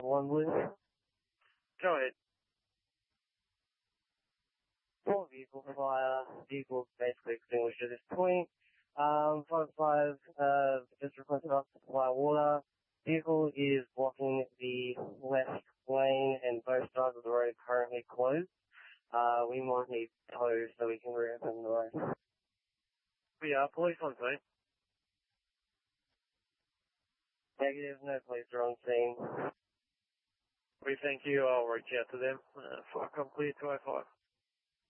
One blue. Go ahead. Four vehicle fire. Vehicle basically extinguished at this point. 5-5, just requested us to supply water. Vehicle is blocking the left lane and both sides of the road are currently closed. We might need tow so we can reopen the road. We are police on scene. Negative, no police are on scene. We thank you. I'll reach out to them for a complete 205.